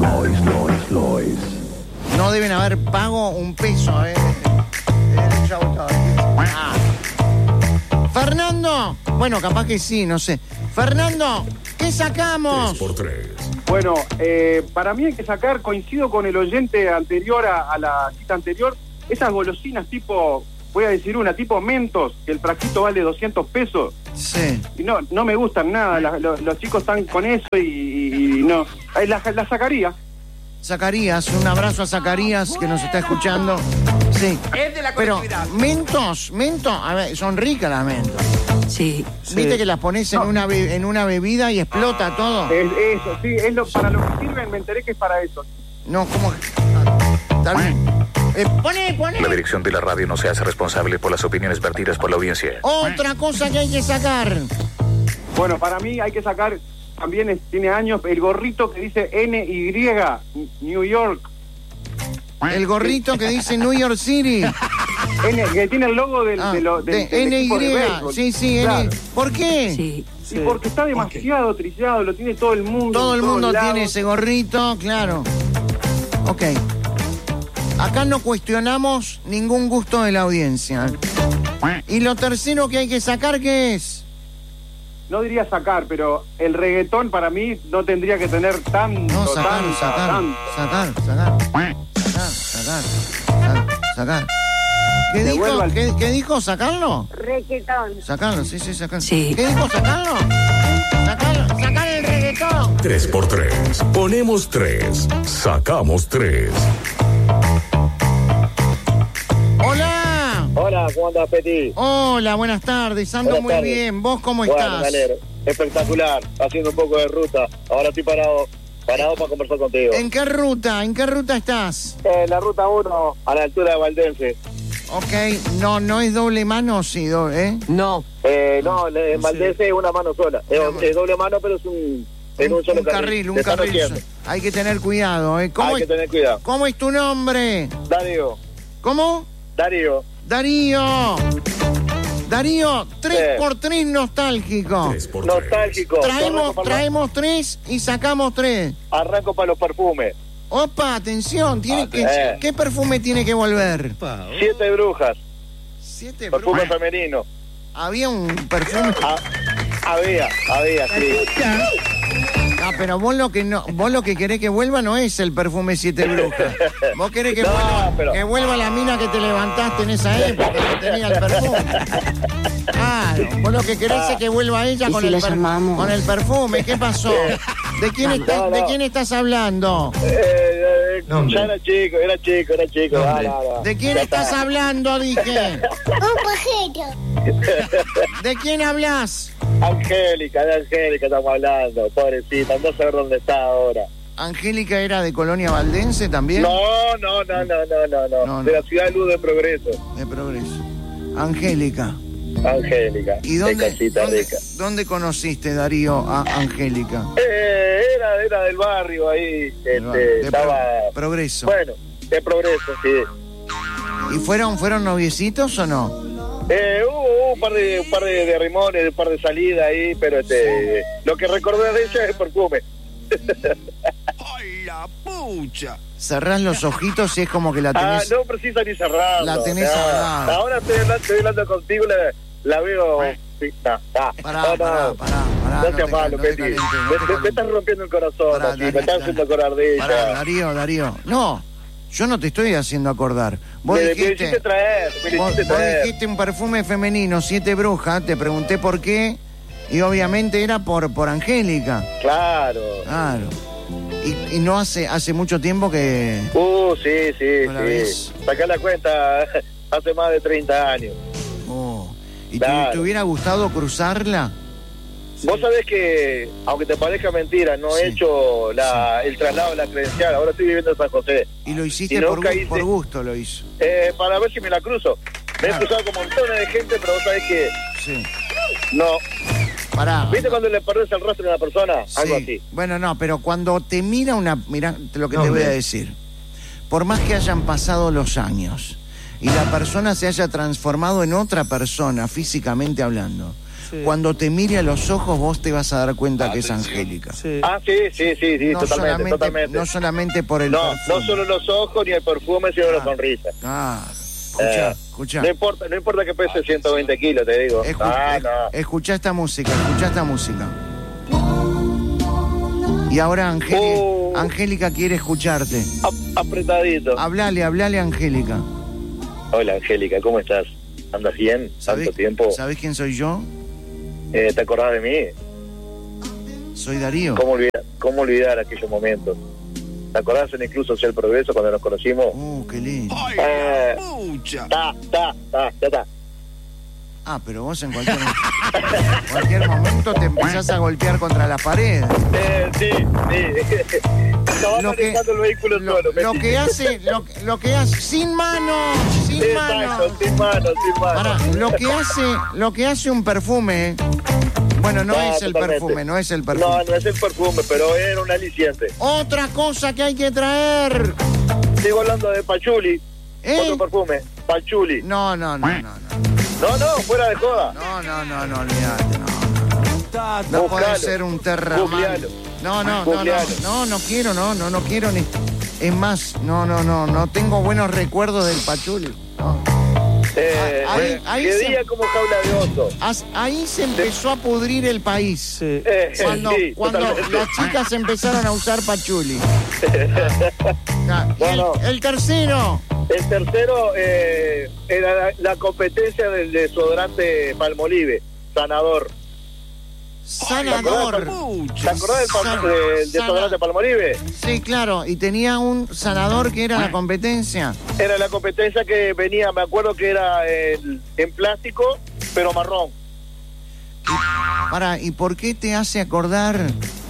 Lois. No deben haber pago un peso, derecho de autor. Fernando, bueno, capaz que sí, no sé. Fernando, ¿qué sacamos? 3x3. Bueno, para mí hay que sacar, coincido con el oyente anterior a la cita anterior, esas golosinas tipo, voy a decir una, tipo Mentos, que el frasquito vale 200 pesos. Sí. Y no me gustan nada, los chicos están con eso y no. La sacaría. Zacarías, un abrazo a Zacarías que nos está escuchando. Sí. Es de la Pero colectividad. Mentos, a ver, son ricas las Mentos. Sí. Viste que las pones en una bebida y explota todo. Eso, sí, para lo que sirven, me enteré que es para eso. No, ¿cómo? Está bien. Poné. La dirección de la radio no se hace responsable por las opiniones vertidas por la audiencia. Otra cosa que hay que sacar. Bueno, para mí hay que sacar, también tiene años, el gorrito que dice NY, New York. El gorrito que dice New York City. Que tiene el logo del equipo de béisbol. Sí, Claro. N. ¿Por qué? Sí. Sí, porque está demasiado trillado, lo tiene todo el mundo. Todo el en todos mundo lados. tiene ese gorrito, claro. Ok. Acá no cuestionamos ningún gusto de la audiencia. Y lo tercero que hay que sacar, ¿qué es? No diría sacar, pero el reggaetón para mí no tendría que tener tanto. No, sacar. ¿Qué dijo? ¿Sacarlo? Reggaetón. Sacarlo, sí, sacarlo. Sí. ¿Qué dijo? ¿Sacarlo? Sacar el reggaetón. 3x3. Ponemos 3. Sacamos 3. Hola. Hola, ¿cómo andas, Peti? Hola, buenas tardes. Ando Buenas muy tardes. bien. ¿Vos cómo Bueno, estás? me alegro. Espectacular, haciendo un poco de ruta. Ahora estoy parado para conversar contigo. ¿En qué ruta? ¿En qué ruta estás? La ruta 1, a la altura de Valdense. Ok, no es doble mano, sí, ¿eh? No. No, en Valdense es una mano sola. Es doble mano, pero es un solo carril. Un Te están carril. haciendo. Hay que tener cuidado, ¿eh? Hay que tener cuidado. ¿Cómo es tu nombre? Darío, ¿Cómo? Darío. Darío, 3x3 nostálgico. 3x3. Nostálgico. Traemos 3 y sacamos 3. Arranco para los perfumes. Opa, atención, ¿qué perfume tiene que volver? 7 brujas. 7 Perfume brujas. femenino. Había un perfume. Había, sí. Ah, pero vos lo que querés que vuelva no es el perfume 7 brujas. Vos querés que, que vuelva la mina que te levantaste en esa época que tenía el perfume. Claro, vos lo que querés es que vuelva ella con el perfume. ¿Qué pasó? ¿De quién estás hablando? Ya era chico. ¿De quién estás hablando? Dije. Un pajero. ¿De quién hablas? De Angélica estamos hablando, pobrecita, no sé dónde está ahora. ¿Angélica era de Colonia Valdense también? No. No. De la ciudad de Luz de Progreso. De Progreso. Angélica. ¿Y dónde conociste, Darío, a Angélica? Era del barrio ahí, estaba... Progreso. Bueno, de Progreso, sí. ¿Y fueron noviecitos o no? Hubo un par de rimones, un par de salidas ahí, pero lo que recordé de ella es el perfume. ¡Ay, la pucha! Cerrás los ojitos y es como que la tenés... no precisa ni cerrarlo. La tenés hablada. Ahora estoy hablando contigo, la veo... Pará. No seas malo, Peti. Me estás rompiendo el corazón, Pará, así, me estás haciendo acordar de ella. Pará, Darío. No, yo no te estoy haciendo acordar. Vos Me dijiste... hiciste traer. Vos dijiste un perfume femenino, 7 brujas, te pregunté por qué, y obviamente era por Angélica. Claro. Y no hace mucho tiempo que... Sí. ¿No la ves? Sacá la cuenta, hace más de 30 años. ¿Y Claro. te hubiera gustado cruzarla? Vos sabés que, aunque te parezca mentira, no he hecho el traslado de la credencial. Ahora estoy viviendo en San José. Y lo hiciste Y nunca hice- por gusto, lo hizo. Para ver si me la cruzo. Me he Claro. cruzado con montones de gente, pero vos sabés que Sí. no. Pará. ¿Viste cuando le perdés el rastro a una persona? Algo así. Bueno, no, pero cuando te mira mirá lo que te voy a decir. Por más que hayan pasado los años y la persona se haya transformado en otra persona, físicamente hablando, Sí. Cuando te mire a los ojos, vos te vas a dar cuenta que es Angélica. Sí. Sí, no totalmente. No solamente por el perfume. No solo los ojos ni el perfume, sino la sonrisa. Escucha. No importa que pese 120 kilos, te digo. Escucha esta música. Y ahora Angélica quiere escucharte. Apretadito. Hablale, Angélica. Hola, Angélica, ¿cómo estás? ¿Andas bien? ¿Tanto tiempo? ¿Sabés quién soy yo? ¿Te acordás de mí? Soy Darío. ¿Cómo olvidar aquellos momentos? ¿Te acordás en Incluso Social Progreso cuando nos conocimos? Qué lindo. ¡Pucha! Ya está. Pero vos en cualquier momento te empezás a golpear contra la pared. Sí. Estaba manejando el vehículo solo. Lo que hace sin mano. Exacto, sin mano. Ahora, lo que hace un perfume. Bueno, no es el perfume. No, no es el perfume, pero era un aliciente. Otra cosa que hay que traer. Sigo hablando de Pachuli. Otro perfume, Pachuli. No, fuera de joda. No, olvídate, no puede ser un terramal. No quiero ni. Es más, no tengo buenos recuerdos del Pachuli. No. ¿Qué día como jaula de oso? Ahí se empezó a pudrir el país. Sí. Cuando las chicas empezaron a usar Pachuli. El tercero. El tercero era la competencia del desodorante Palmolive, Sanador. ¿Te acordás del desodorante Palmolive? Sí, claro, y tenía un sanador que era la competencia. Era la competencia que venía, me acuerdo que era en plástico, pero marrón. ¿Y por qué te hace acordar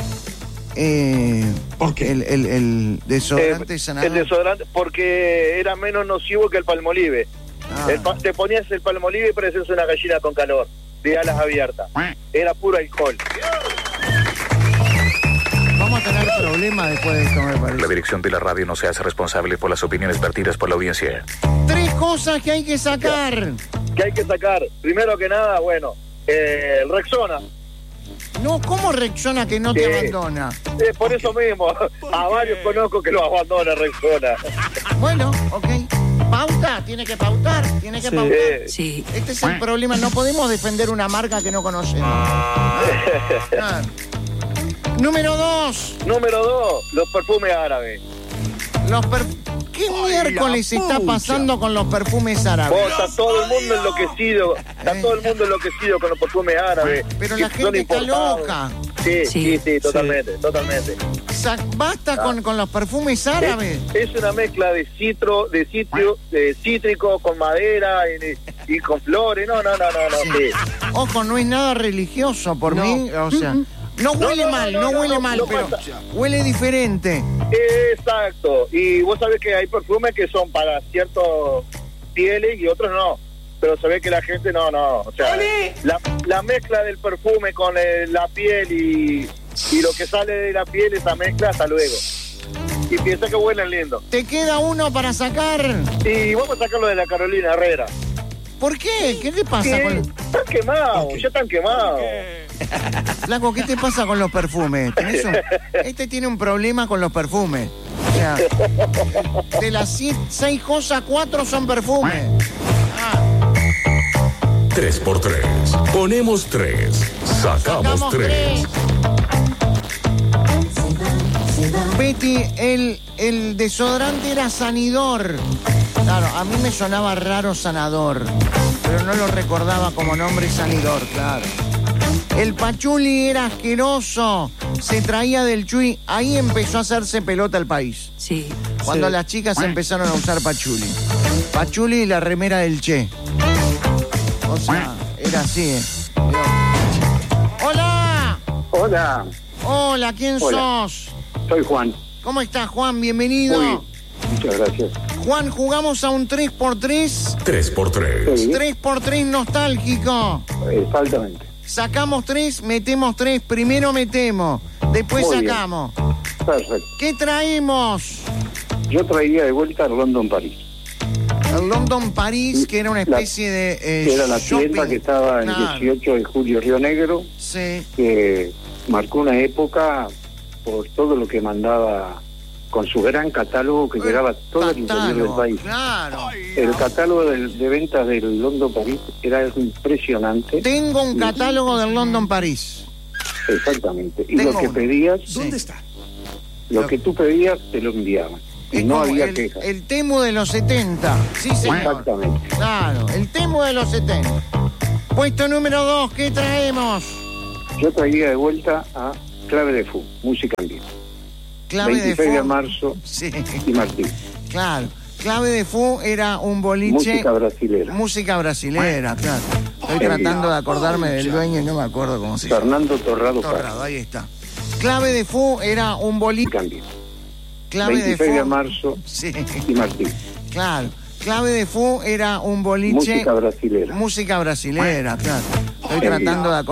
¿por qué? el desodorante sanador? El desodorante, porque era menos nocivo que el Palmolive. Te ponías el Palmolive y parecías una gallina con calor, de alas abiertas. Era puro alcohol. Vamos a tener problemas después de esto, me parece. La dirección de la radio no se hace responsable por las opiniones vertidas por la audiencia. 3 cosas que hay que sacar. Primero que nada, el Rexona. No, ¿cómo Rexona que no te abandona? Por eso mismo, a varios conozco que lo abandona Rexona. Bueno, ok. Pauta, tiene que pautar. Sí. Este es el problema, no podemos defender una marca que no conocemos. Número 2, los perfumes árabes. ¿Qué miércoles está pasando con los perfumes árabes? Está todo el mundo enloquecido. Con los perfumes árabes. Pero la gente está loca. Sí, totalmente. Basta con los perfumes árabes. Es una mezcla de cítrico con madera y con flores. No. Sí. Ojo, no es nada religioso por mí, o sea. No huele mal, pero huele diferente. Exacto. Y vos sabés que hay perfumes que son para ciertos pieles y otros no. Pero se ve que la gente no. O sea, la mezcla del perfume con la piel y lo que sale de la piel, esa mezcla, hasta luego. Y piensa que huelen lindo. ¿Te queda uno para sacar? Y vamos a sacarlo de la Carolina Herrera. ¿Por qué? ¿Qué te pasa con Están quemados, ya están quemados. Flaco, ¿qué te pasa con los perfumes? Este tiene un problema con los perfumes. O sea, de las 6 cosas, 4 son perfumes. 3x3. Ponemos 3. Sacamos 3. Betty, el desodorante era Sanidor. Claro, a mí me sonaba raro Sanador, pero no lo recordaba como nombre Sanidor, claro. El Pachuli era asqueroso, se traía del Chuy, ahí empezó a hacerse pelota el país. Sí. Cuando las chicas empezaron a usar Pachuli. Pachuli y la remera del Che. O sea, era así, ¡Hola! Hola, ¿quién sos? Soy Juan. ¿Cómo estás, Juan? Bienvenido. Muchas gracias. Juan, jugamos a un 3x3. 3x3. Sí. 3x3 nostálgico. Exactamente. Sacamos 3, metemos 3. Primero metemos, después Muy sacamos. Bien. Perfecto. ¿Qué traemos? Yo traía de vuelta a London, París. El London Paris, que era una especie de era la shopping. tienda que estaba en 18 de julio Río Negro, Sí. que marcó una época por todo lo que mandaba, con su gran catálogo que llegaba a todo el interior del país. Claro. El catálogo de ventas del London Paris era impresionante. Tengo un catálogo del London Paris. Exactamente. Y Tengo lo que uno. pedías, ¿Dónde está? lo que tú pedías, te lo enviaban. Y Es no como había el, quejas. el Temu de los 70. Sí, señor. Exactamente. Claro, el Temu de los 70. Puesto número 2, ¿qué traemos? Yo traía de vuelta a Clave de Fu, música en vivo. Clave 26 de de Fu. marzo Sí, y Martín. claro. Clave de Fu era un boliche. Música brasilera. Música brasilera, claro. Estoy tratando de acordarme del dueño y no me acuerdo cómo se llama. Fernando Torrado. Torrado, ahí está. Clave de Fu era un boliche. Cambio. Clave de 26 de Fu. marzo Sí, y Martín. claro. Clave de Fu era un boliche. Música brasilera. Música brasilera, claro. Estoy Genial. tratando de acordarme.